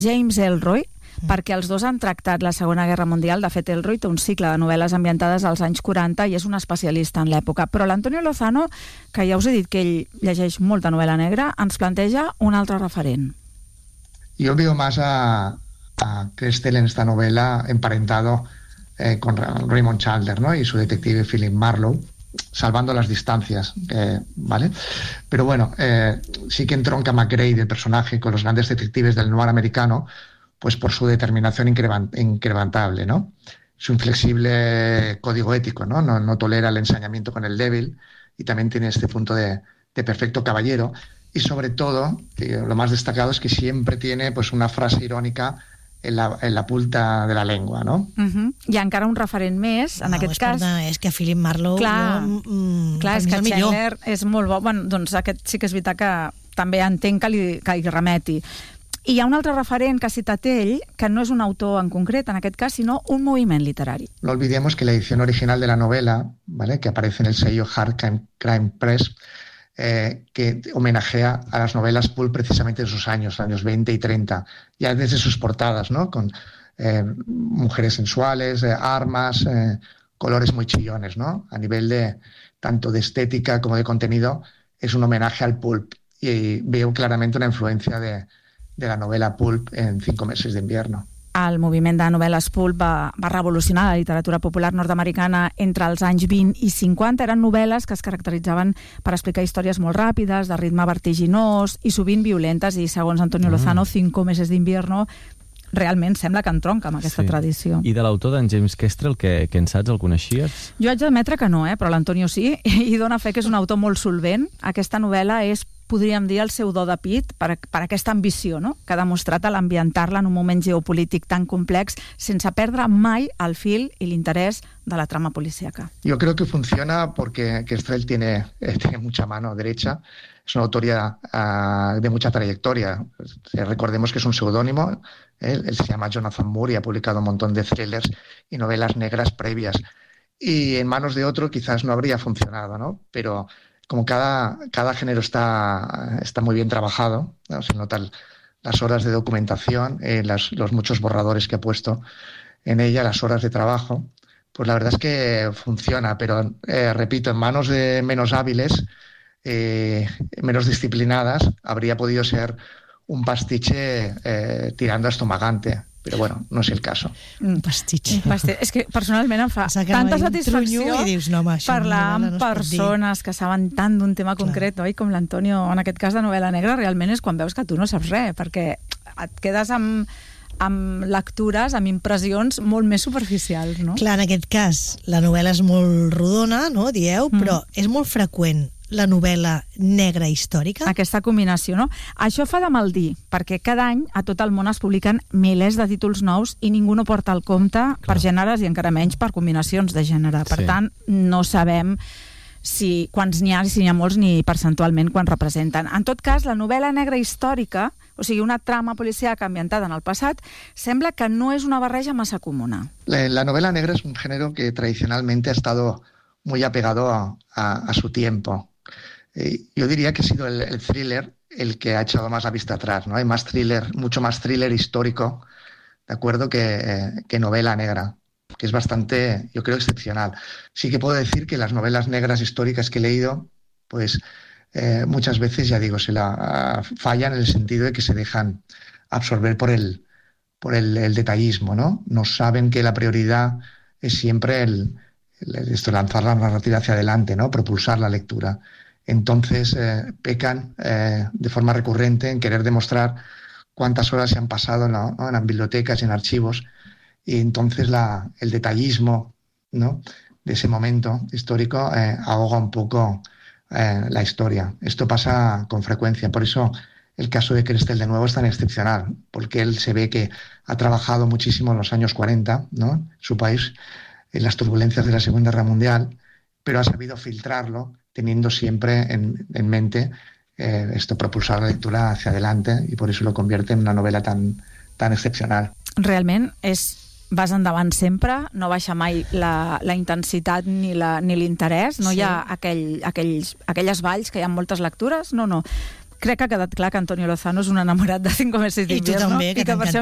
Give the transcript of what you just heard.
James Ellroy, perquè els dos han tractat la Segona Guerra Mundial. De fet, Ellroy té un cicle de novel·les ambientades als anys 40 i és un especialista en l'època. Però l'Antonio Lozano, que ja us he dit que ell llegeix molta novel·la negra, ens planteja un altre referent. Yo veo más a Krestel en esta novela emparentado con Raymond Chandler, ¿no? Y su detective Philip Marlowe, salvando las distancias, ¿vale? Pero bueno, sí que entronca McGrady, el personaje, con los grandes detectives del noir americano, pues por su determinación incrementable, ¿no? Su inflexible código ético, ¿no? No tolera el ensañamiento con el débil y también tiene este punto de perfecto caballero. Y sobre todo, lo más destacado es que siempre tiene pues una frase irónica en la punta de la llengua, no? Hi ha encara un referent més, en aquest cas... És que Philip Marlowe... Clar, és que Chandler és molt bo. Bueno, doncs aquest sí que és veritat que també entenc que li remeti. I hi ha un altre referent que ha citat ell, que no és un autor en concret, en aquest cas, sinó un moviment literari. No olvidemos que la edición original de la novela, ¿vale?, que aparece en el sello Hard Crime Press, que homenajea a las novelas pulp precisamente de esos años 20 y 30, ya desde sus portadas, ¿no? Con mujeres sensuales, armas, colores muy chillones, ¿no? A nivel de tanto de estética como de contenido, es un homenaje al pulp. Y veo claramente una influencia de la novela pulp en 5 meses de invierno. El moviment de novel·les pulp va revolucionar la literatura popular nord-americana entre els anys 20 i 50. Eren novel·les que es caracteritzaven per explicar històries molt ràpides, de ritme vertiginós i sovint violentes, i segons Antonio Lozano, 5 meses d'invierno realment sembla que entronca amb aquesta tradició. I de l'autor d'en James Kestrel, que en saps, el coneixies? Jo haig d'admetre que no, però l'Antonio sí, i dona fe que és un autor molt solvent. Aquesta novel·la és, podríem dir, el seu do de pit per aquesta ambició, no?, que ha demostrat a l'ambientar-la en un moment geopolític tan complex sense perdre mai el fil i l'interès de la trama policíaca. Yo creo que funciona porque Kestrel tiene mucha mano derecha. Es una autoría de mucha trayectoria. Recordemos que es un seudónimo. Él se llama Jonathan Moore y ha publicado un montón de thrillers y novelas negras previas. Y en manos de otro quizás no habría funcionado, ¿no? Pero como cada género está muy bien trabajado, ¿no? Se notan las horas de documentación, los muchos borradores que ha puesto en ella, las horas de trabajo, pues la verdad es que funciona. Pero, repito, en manos de menos hábiles, menos disciplinadas, habría podido ser un pastiche tirando a estomagante. Però bueno, no és el cas. Un pastitge. És que personalment em fa tanta satisfacció parlar amb persones que saben tant d'un tema concret, oi? Com l'Antonio, en aquest cas de novel·la negra, realment és quan veus que tu no saps res, perquè et quedes amb lectures, amb impressions molt més superficials, no? Clar, en aquest cas, la novel·la és molt rodona, no?, dieu, però és molt freqüent la novel·la negra històrica? Aquesta combinació, no? Això fa de mal dir, perquè cada any a tot el món es publiquen milers de títols nous i ningú no porta el compte per gèneres i encara menys per combinacions de gènere. Per tant, no sabem quants n'hi ha, si n'hi ha molts, ni percentualment quan representen. En tot cas, la novel·la negra històrica, o sigui, una trama policíaca ambientada en el passat, sembla que no és una barreja massa comuna. La novela negra es un género que tradicionalmente ha estado muy apegado a su tiempo. Yo diría que ha sido el thriller el que ha echado más la vista atrás, ¿no? Hay más thriller, mucho más thriller histórico, ¿de acuerdo?, que novela negra, que es bastante, yo creo, excepcional. Sí que puedo decir que las novelas negras históricas que he leído, pues muchas veces, ya digo, fallan en el sentido de que se dejan absorber por el detallismo, ¿no? No saben que la prioridad es siempre lanzar la narrativa hacia adelante, ¿no?, propulsar la lectura. Entonces pecan de forma recurrente en querer demostrar cuántas horas se han pasado, ¿no?, en bibliotecas y en archivos, y entonces el detallismo, ¿no?, de ese momento histórico ahoga un poco la historia. Esto pasa con frecuencia, por eso el caso de Kestrel de nuevo es tan excepcional, porque él se ve que ha trabajado muchísimo en los años 40, ¿no?, en su país, en las turbulencias de la Segunda Guerra Mundial, pero ha sabido filtrarlo teniendo siempre en mente propulsar la lectura hacia adelante, y por eso lo convierte en una novela tan excepcional. Realment vas endavant sempre, no baixa mai la intensitat ni l'interès, no hi ha aquelles valls que hi ha en moltes lectures, no. crec que ha quedat clar que Antonio Lozano és un enamorat de 5 meses I tu d'invierno també, que i que per això